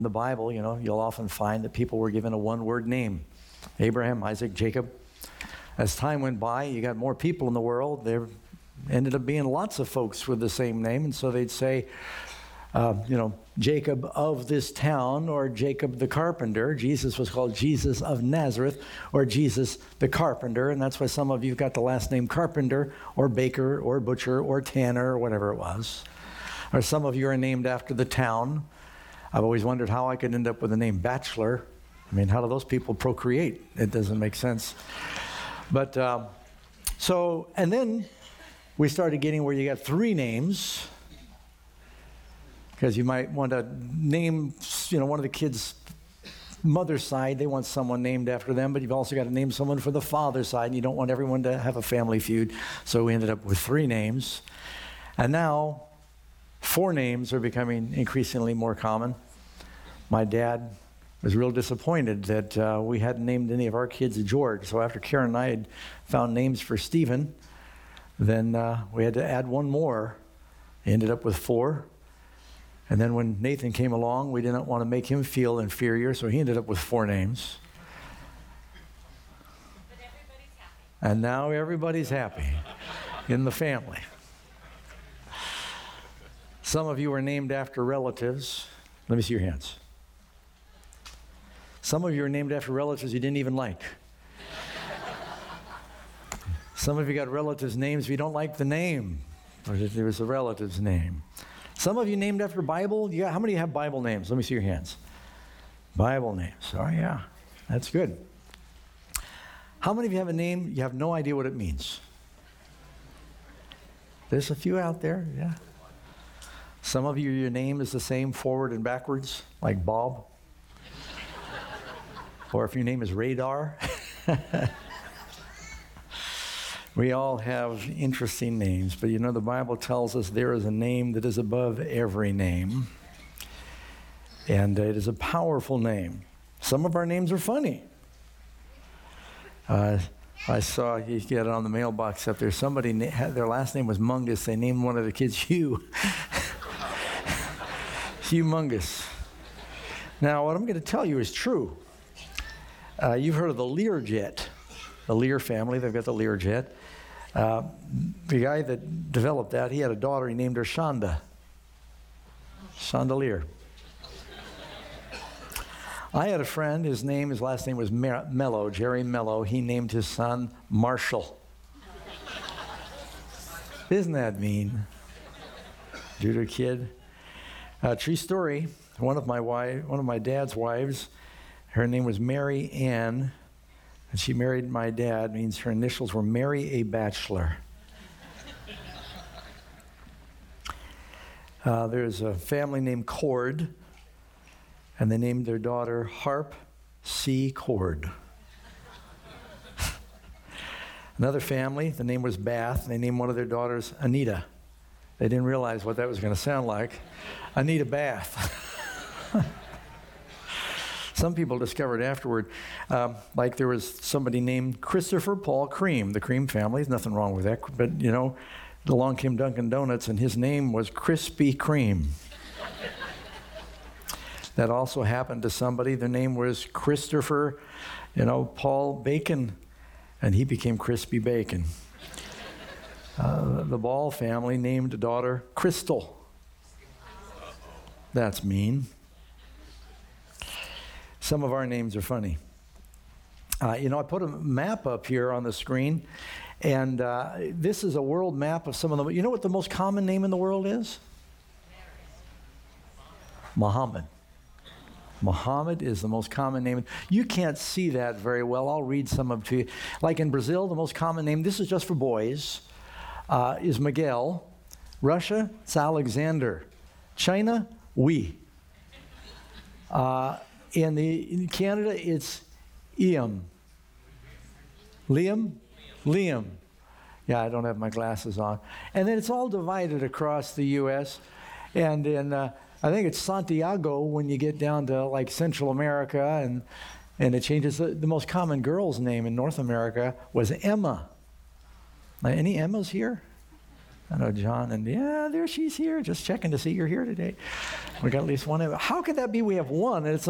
the Bible, you'll often find that people were given a one-word name. Abraham, Isaac, Jacob. As time went by, you got more people in the world. There ended up being lots of folks with the same name, and so they'd say, Jacob of this town, or Jacob the carpenter. Jesus was called Jesus of Nazareth, or Jesus the carpenter, and that's why some of you got the last name Carpenter, or Baker, or Butcher, or Tanner, or whatever it was. Or some of you are named after the town. I've always wondered how I could end up with the name Bachelor. I mean, how do those people procreate? It doesn't make sense. But, and then we started getting where you got three names, because you might want to name, one of the kids' mother's side, they want someone named after them, but you've also got to name someone for the father's side, and you don't want everyone to have a family feud. So we ended up with three names. And now, 4 names are becoming increasingly more common. My dad was real disappointed that we hadn't named any of our kids George. So after Karen and I had found names for Stephen, then we had to add one more. Ended up with 4. And then when Nathan came along, we didn't want to make him feel inferior, so he ended up with 4 names. But everybody's happy. And now everybody's happy in the family. Some of you are named after relatives. Let me see your hands. Some of you are named after relatives you didn't even like. Some of you got relatives' names if you don't like the name, or if there was a relative's name. Some of you named after Bible. How many have Bible names? Let me see your hands. Bible names. Oh, yeah. That's good. How many of you have a name you have no idea what it means? There's a few out there, yeah. Some of you, your name is the same forward and backwards, like Bob. Or if your name is Radar. We all have interesting names, but the Bible tells us there is a name that is above every name. And it is a powerful name. Some of our names are funny. I saw, you get it on the mailbox up there, somebody had, their last name was Mungus. They named one of the kids Hugh. Humongous. Now, what I'm going to tell you is true. You've heard of the Learjet, the Lear family. They've got the Learjet. The guy that developed that, he had a daughter. He named her Shonda. Shonda Lear. I had a friend. His last name was Mello, Jerry Mello. He named his son Marshall. Isn't that mean? Due to a kid. True story. One of my dad's wives, her name was Mary Ann, and she married my dad. Means her initials were Mary A. Bachelor. There's a family named Cord, and they named their daughter Harp C. Cord. Another family, the name was Bath, and they named one of their daughters Anita. They didn't realize what that was going to sound like. Anita Bath. Some people discovered afterward, like there was somebody named Christopher Paul Cream, the Cream family. There's nothing wrong with that. But, along came Dunkin' Donuts, and his name was Krispy Kreme. That also happened to somebody. Their name was Christopher, Paul Bacon, and he became Crispy Bacon. The Ball family named a daughter Crystal. That's mean. Some of our names are funny. I put a map up here on the screen, and this is a world map of some of them. You know what the most common name in the world is? Muhammad. Muhammad is the most common name. You can't see that very well. I'll read some of it to you. Like in Brazil, the most common name, this is just for boys, is Miguel. Russia, it's Alexander. China, Wee. In Canada, it's Liam. Liam. Yeah, I don't have my glasses on. And then it's all divided across the U.S. And in, I think it's Santiago when you get down to like Central America, and it changes. The most common girl's name in North America was Emma. Any Emmas here? I know John, and yeah, there she's here, just checking to see you're here today. We got at least one. How could that be? We have one, and it's